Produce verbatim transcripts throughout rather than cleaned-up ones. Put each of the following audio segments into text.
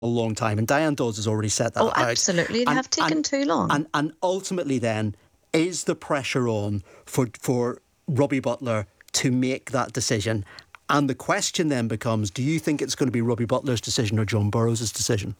a long time, and Diane Dodds has already set that oh, out. absolutely, they and, have taken and, too long. And, and ultimately then, is the pressure on for, for Robbie Butler to make that decision? And the question then becomes, do you think it's going to be Robbie Butler's decision or Joan Burrows' decision?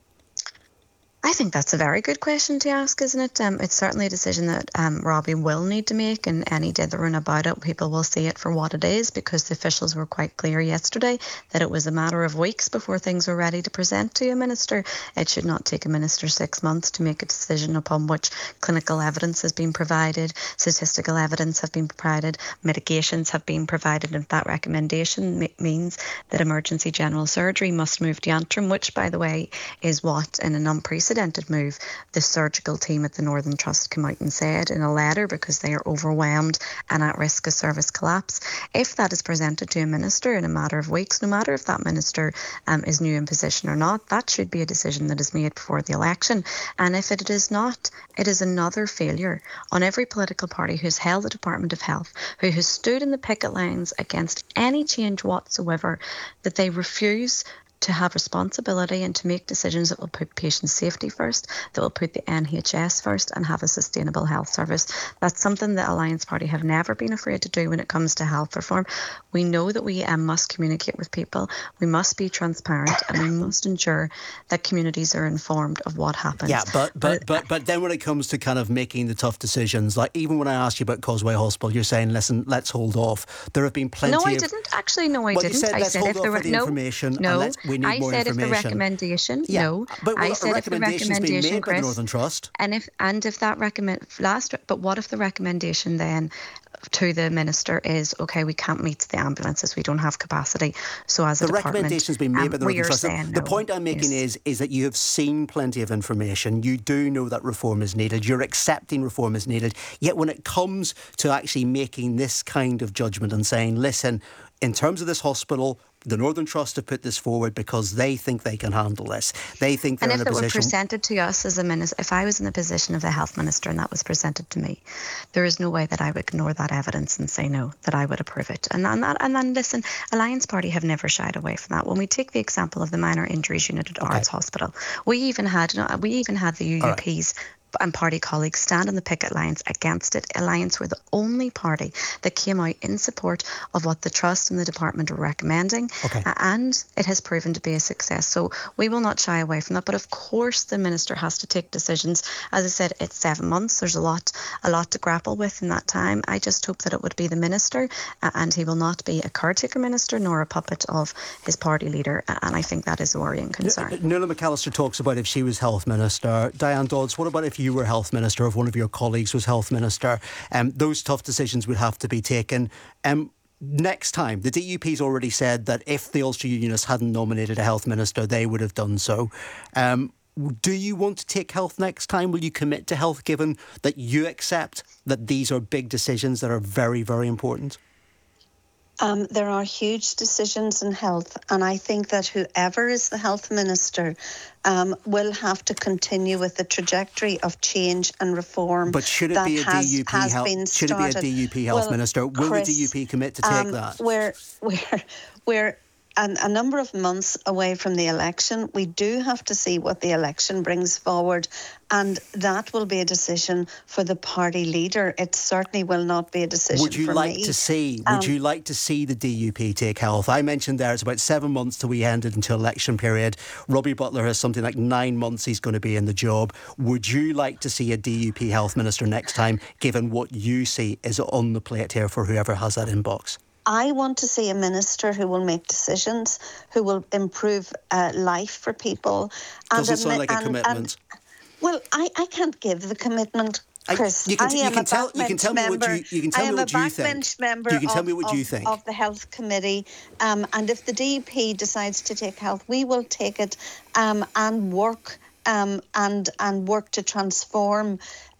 I think that's a very good question to ask, isn't it? Um, it's certainly a decision that um, Robbie will need to make, and any dithering about it, people will see it for what it is, because the officials were quite clear yesterday that it was a matter of weeks before things were ready to present to a minister. It should not take a minister six months to make a decision upon which clinical evidence has been provided, statistical evidence have been provided, mitigations have been provided, and if that recommendation m- means that emergency general surgery must move to Antrim, which, by the way, is what, in an unprecedented move, the surgical team at the Northern Trust came out and said in a letter, because they are overwhelmed and at risk of service collapse. If that is presented to a minister in a matter of weeks, no matter if that minister um, is new in position or not, that should be a decision that is made before the election. And if it is not, it is another failure on every political party who has held the Department of Health, who has stood in the picket lines against any change whatsoever, that they refuse to have responsibility and to make decisions that will put patient safety first, that will put the N H S first, and have a sustainable health service. That's something the Alliance Party have never been afraid to do when it comes to health reform. We know that we um, must communicate with people, we must be transparent, and we must ensure that communities are informed of what happens. Yeah, but but but but then when it comes to kind of making the tough decisions, like even when I asked you about Causeway Hospital, you're saying, listen, let's hold off. There have been plenty No, I of... didn't. Actually, no, I well, didn't. You said, I let's said hold if off there for were the no, information, no. and let's, we need I more said information. if the recommendation, yeah, no. But well, I a said if the recommendation's been recommendation, made by Chris, the Northern Trust. And if and if that recommend last, but what if the recommendation then to the minister is, okay, we can't meet the ambulances, we don't have capacity, so as a the department, recommendation's been made um, by the we Northern are Trust. saying The no. point I'm making Yes. is is that you have seen plenty of information. You do know that reform is needed. You're accepting reform is needed. Yet when it comes to actually making this kind of judgment and saying, listen, in terms of this hospital, the Northern Trust have put this forward because they think they can handle this. They think they're And in if a it position... were presented to us as a minister, if I was in the position of the health minister and that was presented to me, there is no way that I would ignore that evidence and say no, that I would approve it. And and, that, and then listen, Alliance Party have never shied away from that. When we take the example of the minor injuries unit at Okay. Ards Hospital, we even had we even had the U U Ps. Right. And party colleagues stand on the picket lines against it. Alliance were the only party that came out in support of what the Trust and the Department are recommending. Okay. Uh, and it has proven to be a success. So we will not shy away from that. But of course the Minister has to take decisions. As I said, it's seven months. There's a lot a lot to grapple with in that time. I just hope that it would be the Minister, uh, and he will not be a caretaker minister nor a puppet of his party leader. Uh, and I think that is a worrying concern. Nuala McAllister talks about if she was Health Minister. Diane Dodds, what about if you were Health Minister, if one of your colleagues was Health Minister? Um, those tough decisions would have to be taken. Um, next time, the D U P's already said that if the Ulster Unionists hadn't nominated a Health Minister, they would have done so. Um, do you want to take health next time? Will you commit to health, given that you accept that these are big decisions that are very, very important? Um, there are huge decisions in health, and I think that whoever is the health minister um, will have to continue with the trajectory of change and reform. But should it that be a has, D U P has health? been Should it be a D U P health well, minister? Will Chris, the D U P commit to take um, that? We're we're we're And a number of months away from the election. We do have to see what the election brings forward, and that will be a decision for the party leader. It certainly will not be a decision Would you for like me. to see? Um, Would you like to see the D U P take health? I mentioned there it's about seven months till we ended until election period. Robbie Butler has something like nine months he's going to be in the job. Would you like to see a D U P health minister next time, given what you see is on the plate here for whoever has that inbox? I want to see a minister who will make decisions, who will improve uh, life for people. Doesn't and sound admi- like a and, commitment. And, well, I, I can't give the commitment, Chris. I, you can, I you am can a tell. You can backbench tell me member. what you. You can tell I am me what a you think. backbench member You can tell of, me what of, you think. of the health committee. Um, and if the D U P decides to take health, we will take it um, and work. Um, and and work to transform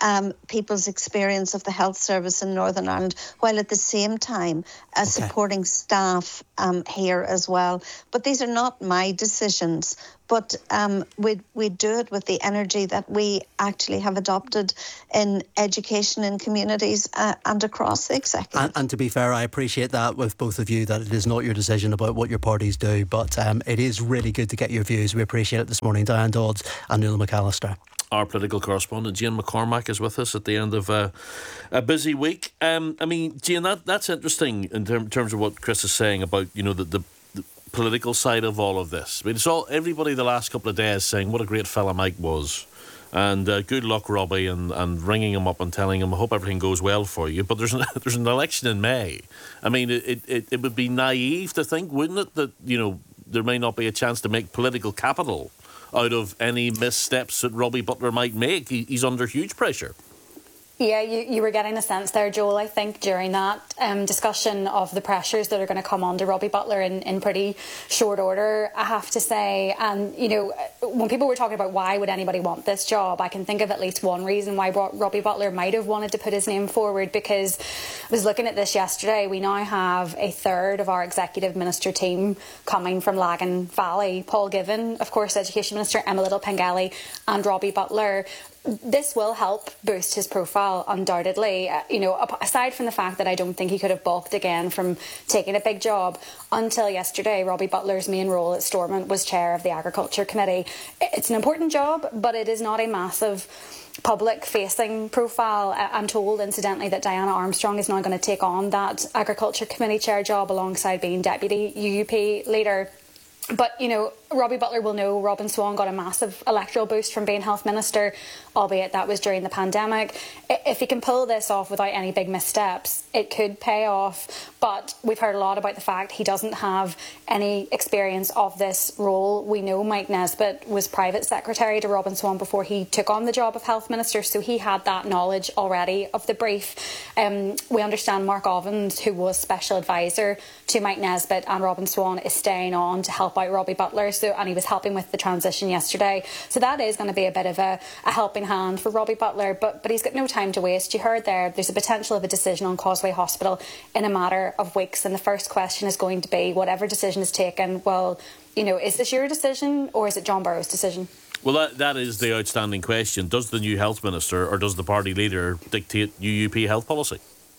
um, people's experience of the health service in Northern Ireland, while at the same time uh, okay. supporting staff um, here as well. But these are not my decisions. But um, we we do it with the energy that we actually have adopted in education in communities uh, and across the executive. And, and to be fair, I appreciate that with both of you, that it is not your decision about what your parties do, but um, it is really good to get your views. We appreciate it this morning. Diane Dodds and Nuala McAllister. Our political correspondent Jane McCormack is with us at the end of uh, a busy week. Um, I mean, Jane, that that's interesting in term, terms of what Chris is saying about, you know, the, the political side of all of this. I mean, it's all everybody the last couple of days saying what a great fella Mike was, and uh, good luck, Robbie, and, and ringing him up and telling him I hope everything goes well for you. But there's an, there's an election in May. I mean, it, it it would be naive to think, wouldn't it, that, you know, there may not be a chance to make political capital out of any missteps that Robbie Butler might make. He, he's under huge pressure. Yeah, you, you were getting the sense there, Joel, I think, during that um, discussion of the pressures that are going to come on to Robbie Butler in, in pretty short order, I have to say. And, you know, when people were talking about why would anybody want this job, I can think of at least one reason why Robbie Butler might have wanted to put his name forward, because I was looking at this yesterday. We now have a third of our executive minister team coming from Lagan Valley. Paul Givan, of course, Education Minister, Emma Little-Pengelly and Robbie Butler. This will help boost his profile, undoubtedly. Uh, you know, aside from the fact that I don't think he could have balked again from taking a big job. Until yesterday, Robbie Butler's main role at Stormont was chair of the Agriculture Committee. It's an important job, but it is not a massive public-facing profile. I'm told, incidentally, that Diana Armstrong is now going to take on that Agriculture Committee chair job alongside being deputy U U P leader. But, you know, Robbie Butler will know Robin Swan got a massive electoral boost from being health minister, albeit that was during the pandemic. If he can pull this off without any big missteps, it could pay off. But we've heard a lot about the fact he doesn't have any experience of this role. We know Mike Nesbitt was private secretary to Robin Swan before he took on the job of health minister, so he had that knowledge already of the brief. Um, we understand Mark Ovens, who was special advisor to Mike Nesbitt and Robin Swan, is staying on to help out Robbie Butler. So, and he was helping with the transition yesterday. So that is going to be a bit of a, a helping hand for Robbie Butler, but, but he's got no time to waste. You heard there, there's a potential of a decision on Causeway Hospital in a matter of weeks. And the first question is going to be, whatever decision is taken, well, you know, is this your decision or is it John Burrow's decision? Well, that that is the outstanding question. Does the new health minister or does the party leader dictate U U P health policy?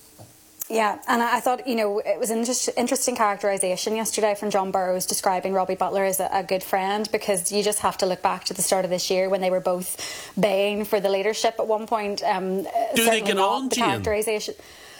Yeah, and I thought, you know, it was an inter- interesting characterisation yesterday from John Burrows describing Robbie Butler as a, a good friend, because you just have to look back to the start of this year when they were both baying for the leadership at one point. Um, Do they get on, the Jane? Characterisation.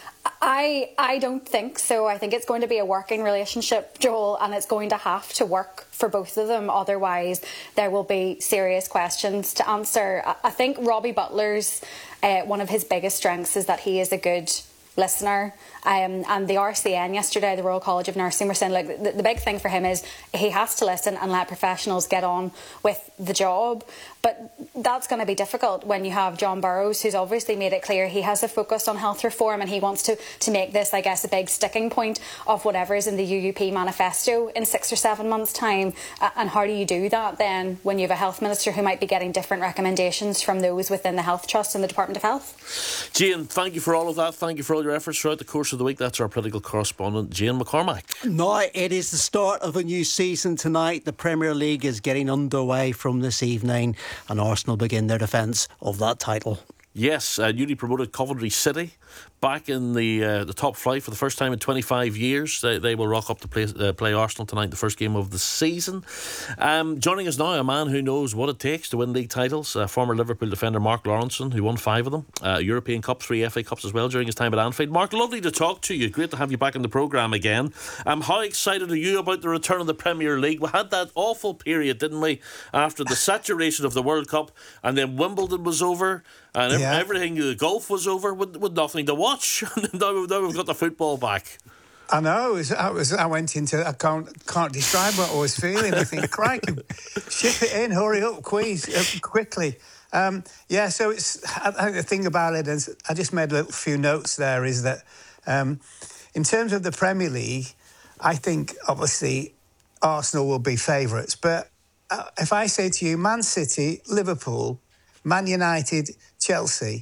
I I don't think so. I think it's going to be a working relationship, Joel, and it's going to have to work for both of them. Otherwise, there will be serious questions to answer. I, I think Robbie Butler's, uh, one of his biggest strengths is that he is a good listener. Um, and the R C N yesterday, the Royal College of Nursing, were saying, like, the, the big thing for him is he has to listen and let professionals get on with the job. But that's going to be difficult when you have John Burrows, who's obviously made it clear he has a focus on health reform and he wants to, to make this, I guess, a big sticking point of whatever is in the U U P manifesto in six or seven months' time. Uh, and how do you do that then when you have a health minister who might be getting different recommendations from those within the Health Trust and the Department of Health? Jane, thank you for all of that. Thank you for all your efforts throughout the course of the week. That's our political correspondent, Jane McCormack. Now, it is the start of a new season tonight. The Premier League is getting underway from this evening, and Arsenal begin their defence of that title. Yes, uh, newly promoted Coventry City back in the uh, the top flight for the first time in twenty-five years. They, they will rock up to play, uh, play Arsenal tonight, the first game of the season. Um, joining us now, a man who knows what it takes to win league titles, uh, former Liverpool defender Mark Lawrenson, who won five of them, uh, European Cup, three F A Cups as well during his time at Anfield. Mark, lovely to talk to you. Great to have you back in the programme again. Um, how excited are you about the return of the Premier League? We had that awful period, didn't we, after the saturation of the World Cup, and then Wimbledon was over, and yeah. everything, the golf was over, with, with nothing to watch. now, now we've got the football back. I know. It was, I, was, I went into... I can't can't describe what I was feeling. I think, crikey, ship it in, hurry up, quiz, uh, quickly. Um, yeah, so it's... I, I think the thing about it is... I just made a little few notes there, is that um, in terms of the Premier League, I think, obviously, Arsenal will be favourites. But uh, if I say to you, Man City, Liverpool, Man United, Chelsea...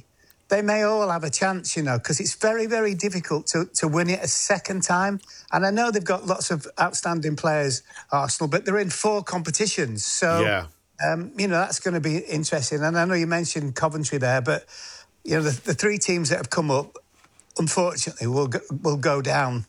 they may all have a chance, you know, because it's very, very difficult to, to win it a second time. And I know they've got lots of outstanding players, Arsenal, but they're in four competitions. So, yeah. um, you know, that's going to be interesting. And I know you mentioned Coventry there, but, you know, the, the three teams that have come up, unfortunately, will go, will go down.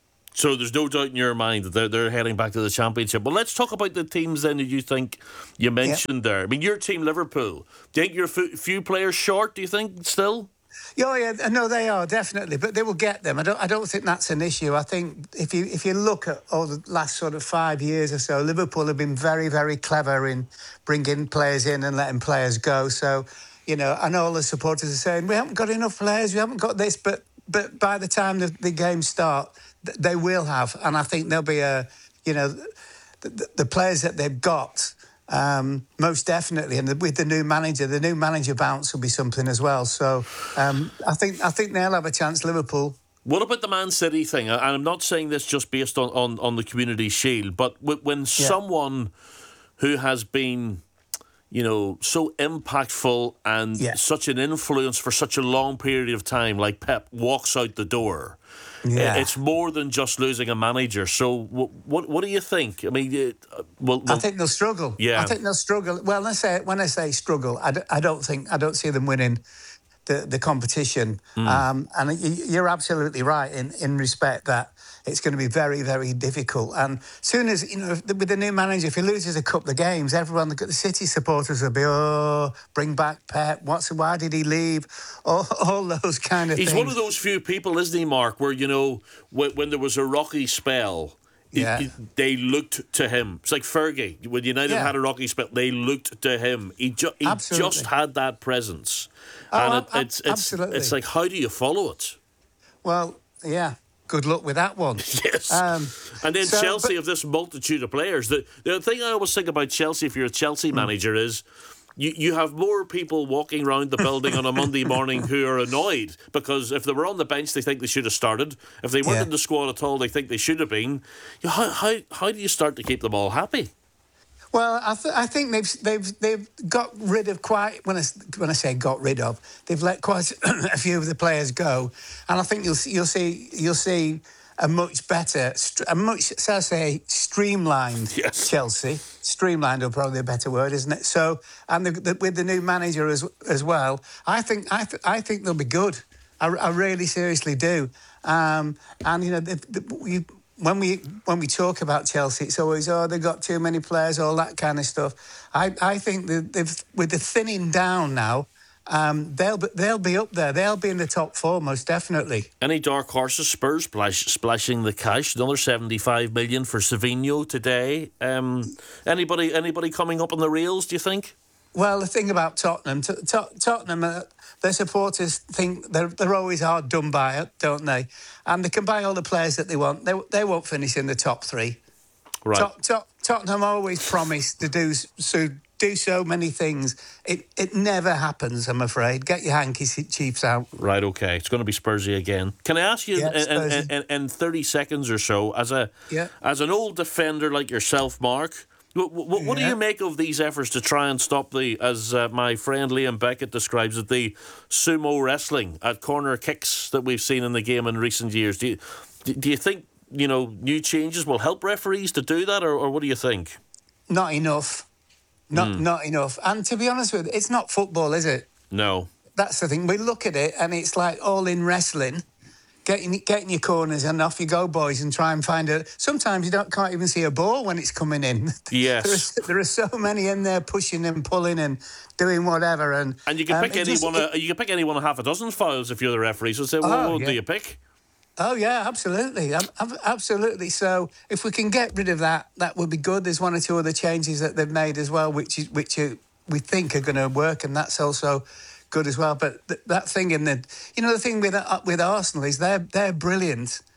So there's no doubt in your mind that they're, they're heading back to the Championship. Well, let's talk about the teams then that you think you mentioned yeah. there. I mean, your team, Liverpool, do you think you're a few, few players short, do you think, still? Yeah, yeah, no, they are, definitely. But they will get them. I don't I don't think that's an issue. I think if you if you look at all the last sort of five years or so, Liverpool have been very, very clever in bringing players in and letting players go. So, you know, I know all the supporters are saying, we haven't got enough players, we haven't got this. But, but by the time the, the games start, they will have, and I think there'll be a, you know, the, the, the players that they've got, um, most definitely, and the, with the new manager, the new manager bounce will be something as well. So um, I think I think they'll have a chance, Liverpool. What about the Man City thing? And I'm not saying this just based on, on, on the Community Shield, but when yeah. someone who has been, you know, so impactful and yeah. such an influence for such a long period of time, like Pep, walks out the door. Yeah. It's more than just losing a manager. So, what what, what do you think? I mean, it, uh, well, well, I think they'll struggle. Yeah, I think they'll struggle. Well, I say when I say struggle, I, d- I don't think I don't see them winning the the competition. Mm. Um, and you're absolutely right in in respect that it's going to be very, very difficult. And soon as, you know, with the new manager, if he loses a couple of games, everyone, the City supporters will be, oh, bring back Pep. What's, why did he leave? All, all those kind of He's things. He's one of those few people, isn't he, Mark, where, you know, when, when there was a rocky spell, yeah. he, he, they looked to him. It's like Fergie. When United yeah. had a rocky spell, they looked to him. He, ju- he just had that presence. Oh, and ab- it, it's, it's, absolutely. It's like, how do you follow it? Well, yeah. Good luck with that one. Yes. Um, and then so, Chelsea but, have this multitude of players. The, the thing I always think about Chelsea, if you're a Chelsea mm. manager, is you, you have more people walking around the building on a Monday morning who are annoyed because if they were on the bench, they think they should have started. If they weren't yeah. in the squad at all, they think they should have been. How, how, how do you start to keep them all happy? Well, I, th- I think they've they've they've got rid of quite when I when I say got rid of, they've let quite a few of the players go, and I think you'll see, you'll see you'll see a much better, a much so I say streamlined yes. Chelsea. Streamlined is probably a better word, isn't it? So, and the, the, with the new manager as as well, I think I th- I think they'll be good. I, I really seriously do. Um, and you know, the, the, you. When we when we talk about Chelsea, it's always, oh, they've got too many players, all that kind of stuff. I, I think that they've, with the thinning down now, um, they'll be, they'll be up there. They'll be in the top four, most definitely. Any dark horses? Spurs splash, splashing the cash. Another seventy-five million for Savinho today. Um, anybody anybody coming up on the rails, do you think? Well, the thing about Tottenham, t- t- Tottenham, uh, their supporters think they're they're always hard done by, don't they? And they can buy all the players that they want. They they won't finish in the top three. Right. Tot- Tot- Tottenham always promise to do so do so many things. It it never happens, I'm afraid. Get your handkerchiefs out. Right. Okay. It's going to be Spursy again. Can I ask you yeah, in, in, in, in thirty seconds or so, as a yeah. as an old defender like yourself, Mark? What, what, what yeah. do you make of these efforts to try and stop the, as uh, my friend Liam Beckett describes it, the sumo wrestling at corner kicks that we've seen in the game in recent years? Do you, do you think, you know, new changes will help referees to do that, or, or what do you think? Not enough. Not mm. not enough. And to be honest with you, it's not football, is it? No. That's the thing. We look at it and it's like all in wrestling. Getting getting your corners and off you go, boys, and try and find a. Sometimes you don't can't even see a ball when it's coming in. Yes, there, are, there are so many in there pushing and pulling and doing whatever, and and you can um, pick any just, one. it, of, you can pick any one of half a dozen fouls if you're the referee. So say, well, oh, what yeah. do you pick? Oh yeah, absolutely, absolutely. So if we can get rid of that, that would be good. There's one or two other changes that they've made as well, which is which are, we think are going to work, and that's also good as well. But th- that thing in the, you know, the thing with uh, with Arsenal is they're they're brilliant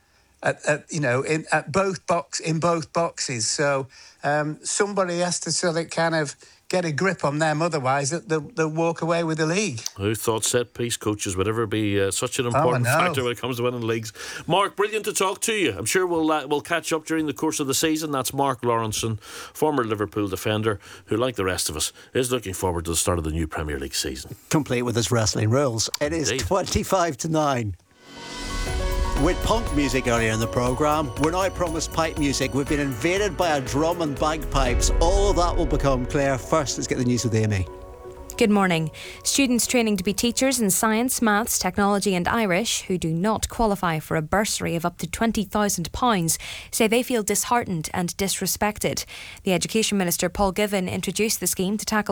at, at you know in at both box in both boxes. So um, somebody has to sort of kind of get a grip on them, otherwise they'll, they'll walk away with the league. Who thought set piece coaches would ever be uh, such an important oh, factor when it comes to winning leagues? Mark, brilliant to talk to you. I'm sure we'll uh, we'll catch up during the course of the season. That's Mark Lawrenson, former Liverpool defender, who, like the rest of us, is looking forward to the start of the new Premier League season. Complete with his wrestling rules. It is Indeed. twenty-five to nine. With punk music earlier in the programme, we're now promised pipe music. We've been invaded by a drum and bagpipes. All of that will become clear. First, let's get the news with Amy. Good morning. Students training to be teachers in science, maths, technology and Irish who do not qualify for a bursary of up to twenty thousand pounds say they feel disheartened and disrespected. The Education Minister Paul Givan introduced the scheme to tackle